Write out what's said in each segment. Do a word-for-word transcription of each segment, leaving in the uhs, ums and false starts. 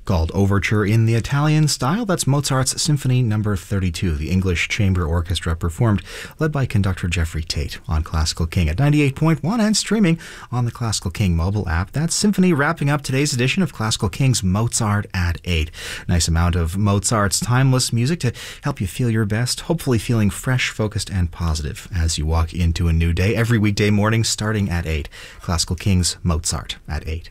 called Overture in the Italian style. That's Mozart's Symphony Number thirty-two, the English Chamber Orchestra performed, led by conductor Jeffrey Tate on Classical King at ninety-eight point one and streaming on the Classical King mobile app. That symphony wrapping up today's edition of Classical King's Mozart at eight. Nice amount of Mozart's timeless music to help you feel your best, hopefully feeling fresh, focused, and positive as you walk into a new day every weekday morning starting at eight. Classical King's Mozart at eight.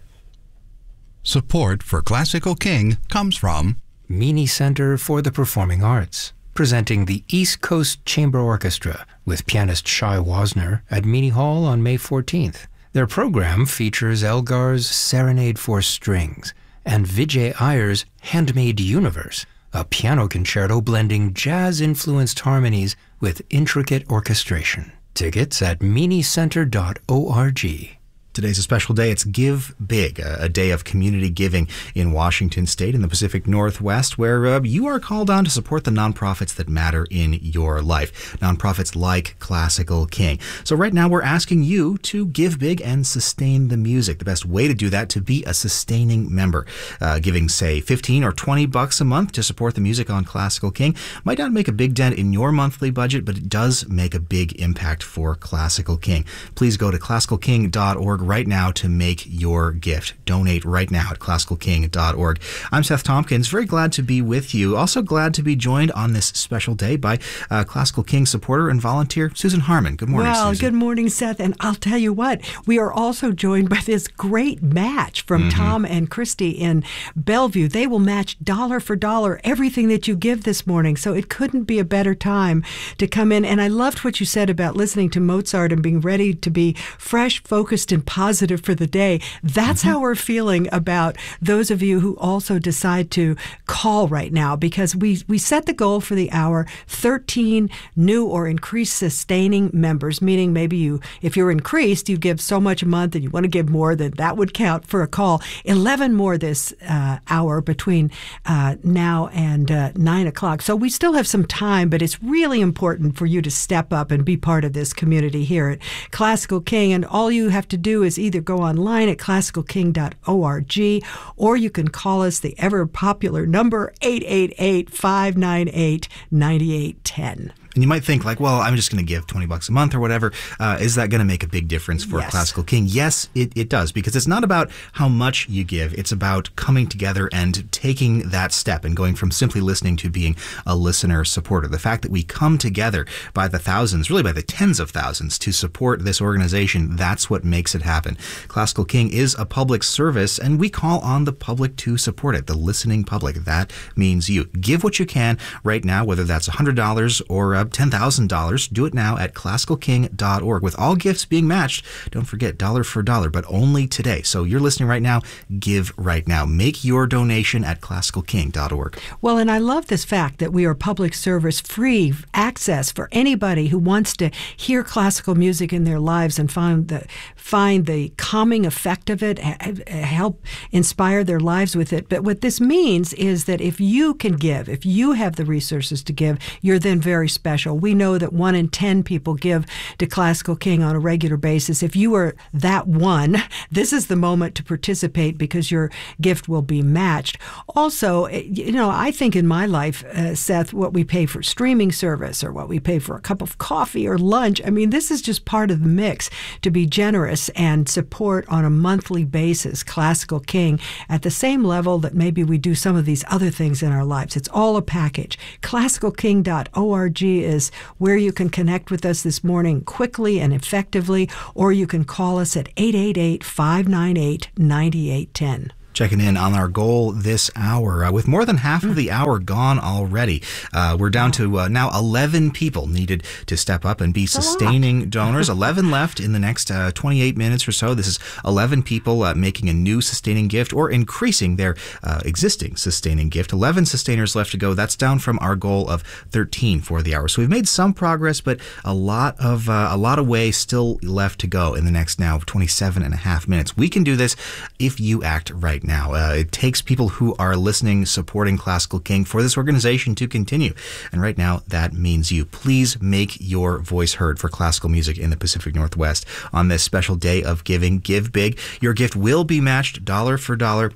Support for Classical King comes from Meany Center for the Performing Arts, presenting the East Coast Chamber Orchestra with pianist Shai Wasner at Meany Hall on May fourteenth. Their program features Elgar's Serenade for Strings and Vijay Iyer's Handmade Universe, a piano concerto blending jazz-influenced harmonies with intricate orchestration. Tickets at meany center dot org. Today's a special day. It's Give Big, a day of community giving in Washington State in the Pacific Northwest, where uh, you are called on to support the nonprofits that matter in your life. Nonprofits like Classical King. So right now we're asking you to give big and sustain the music. The best way to do that, to be a sustaining member. Uh, giving, say, fifteen or twenty bucks a month to support the music on Classical King might not make a big dent in your monthly budget, but it does make a big impact for Classical King. Please go to classical king dot org right now to make your gift. Donate right now at classical king dot org. I'm Seth Tompkins. Very glad to be with you. Also glad to be joined on this special day by uh, Classical King supporter and volunteer Susan Harmon. Good morning, well, Susan. Good morning, Seth. And I'll tell you what, we are also joined by this great match from mm-hmm. Tom and Christy in Bellevue. They will match dollar for dollar everything that you give this morning. So it couldn't be a better time to come in. And I loved what you said about listening to Mozart and being ready to be fresh, focused, and positive for the day. That's mm-hmm. how we're feeling about those of you who also decide to call right now, because we we set the goal for the hour, thirteen new or increased sustaining members, meaning maybe you, if you're increased, you give so much a month and you want to give more, then that would count for a call. eleven more this uh, hour between uh, now and uh, nine o'clock. So we still have some time, but it's really important for you to step up and be part of this community here at Classical King. And all you have to do is either go online at classical king dot org, or you can call us, the ever popular number eight eight eight, five nine eight, nine eight one zero. And you might think like, well, I'm just going to give twenty bucks a month or whatever. Uh, is that going to make a big difference for yes. Classical King? Yes, it, it does, because it's not about how much you give. It's about coming together and taking that step and going from simply listening to being a listener supporter. The fact that we come together by the thousands, really by the tens of thousands, to support this organization, that's what makes it happen. Classical King is a public service, and we call on the public to support it, the listening public. That means you. Give what you can right now, whether that's one hundred dollars or uh, ten thousand dollars. Do it now at classical king dot org. With all gifts being matched, don't forget, dollar for dollar, but only today. So you're listening right now, give right now. Make your donation at classical king dot org. Well, and I love this fact that we are public service, free access for anybody who wants to hear classical music in their lives and find the find the calming effect of it, help inspire their lives with it. But what this means is that if you can give, if you have the resources to give, you're then very special. We know that one in ten people give to Classical King on a regular basis. If you are that one, this is the moment to participate, because your gift will be matched. Also, you know, I think in my life, uh, Seth, what we pay for streaming service or what we pay for a cup of coffee or lunch, I mean, this is just part of the mix to be generous and support on a monthly basis Classical King at the same level that maybe we do some of these other things in our lives. It's all a package. classical king dot org is where you can connect with us this morning quickly and effectively, or you can call us at eight eight eight, five nine eight, nine eight one zero. Checking in on our goal this hour. Uh, with more than half of the hour gone already, uh, we're down to uh, now eleven people needed to step up and be sustaining donors. eleven left in the next uh, twenty-eight minutes or so. This is eleven people uh, making a new sustaining gift or increasing their uh, existing sustaining gift. eleven sustainers left to go. That's down from our goal of thirteen for the hour. So we've made some progress, but a lot of uh, a lot of way still left to go in the next now twenty-seven and a half minutes. We can do this if you act right now. Uh, it takes people who are listening, supporting Classical King for this organization to continue. And right now, that means you. Please make your voice heard for classical music in the Pacific Northwest on this special day of giving. Give big. Your gift will be matched dollar for dollar.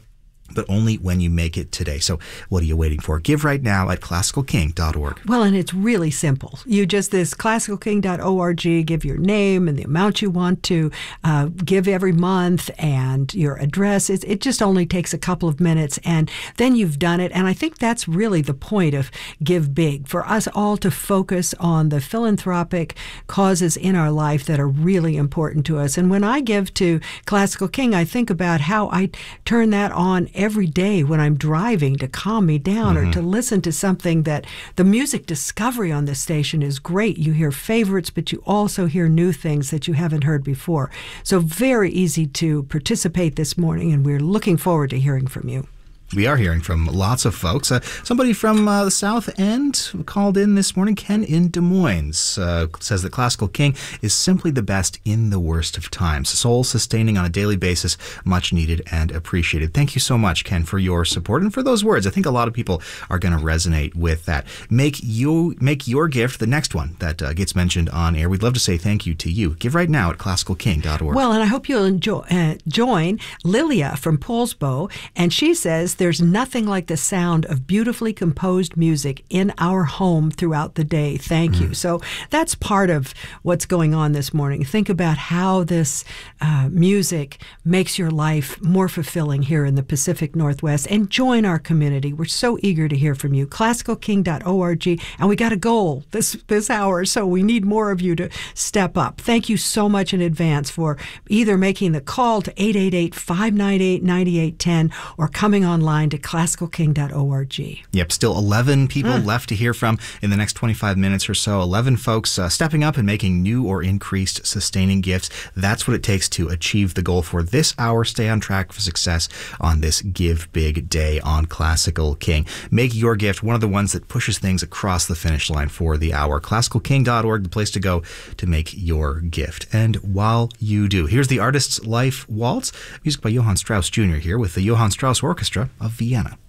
but only when you make it today. So what are you waiting for? Give right now at classical king dot org. Well, and it's really simple. You just, this classical king dot org, give your name and the amount you want to uh, give every month and your address. It, it just only takes a couple of minutes, and then you've done it. And I think that's really the point of Give Big, for us all to focus on the philanthropic causes in our life that are really important to us. And when I give to Classical King, I think about how I turn that on every day when I'm driving to calm me down, mm-hmm. or to listen to something that the music discovery on this station is great. You hear favorites, but you also hear new things that you haven't heard before. So very easy to participate this morning, and we're looking forward to hearing from you. We are hearing from lots of folks. Uh, somebody from uh, the South End called in this morning. Ken in Des Moines uh, says that Classical King is simply the best in the worst of times. Soul-sustaining on a daily basis, much needed and appreciated. Thank you so much, Ken, for your support and for those words. I think a lot of people are going to resonate with that. Make you make your gift the next one that uh, gets mentioned on air. We'd love to say thank you to you. Give right now at classical king dot org. Well, and I hope you'll enjoy, uh, join Lilia from Poulsbo, and she says, there's nothing like the sound of beautifully composed music in our home throughout the day. Thank mm. you. So that's part of what's going on this morning. Think about how this uh, music makes your life more fulfilling here in the Pacific Northwest, and join our community. We're so eager to hear from you. classical king dot org, and we got a goal this, this hour, so we need more of you to step up. Thank you so much in advance for either making the call to eight eight eight, five nine eight, nine eight one zero or coming online to classical king dot org. Yep, still eleven people huh. left to hear from in the next twenty-five minutes or so. eleven folks uh, stepping up and making new or increased sustaining gifts. That's what it takes to achieve the goal for this hour. Stay on track for success on this Give Big Day on Classical King. Make your gift one of the ones that pushes things across the finish line for the hour. classical king dot org, the place to go to make your gift. And while you do, here's the Artist's Life Waltz, music by Johann Strauss Junior here with the Johann Strauss Orchestra of Vienna.